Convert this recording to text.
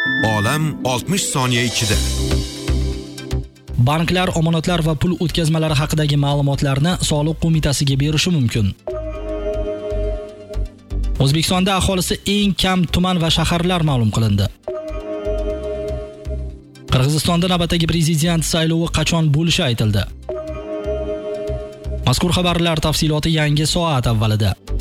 Olam 60 soniya ichida. Banklar omonatlar va pul o'tkazmalari haqidagi ma'lumotlarni Soliq qo'mitasiga berishi mumkin. O'zbekistonda aholisi eng kam tuman va shaharlar ma'lum qilindi. Qirg'izistonda navbatdagi prezident saylovi qachon bo'lishi aytildi. Mazkur xabarlar tafsiloti yangi soat avvalida.